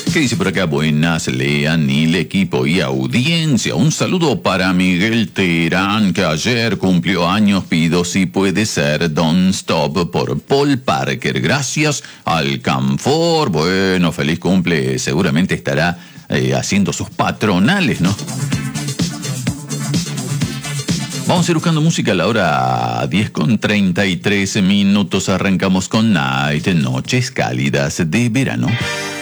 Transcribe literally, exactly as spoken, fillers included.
¿Qué dice por acá? Buenas, lean el equipo y audiencia. Un saludo para Miguel Terán, que ayer cumplió años. Pido si puede ser Don't Stop por Paul Parker. Gracias al Canfor. Bueno, feliz cumple. Seguramente estará eh, haciendo sus patronales, ¿no? Vamos a ir buscando música a la hora diez con treinta y tres minutos. Arrancamos con Night, Noches Cálidas de Verano.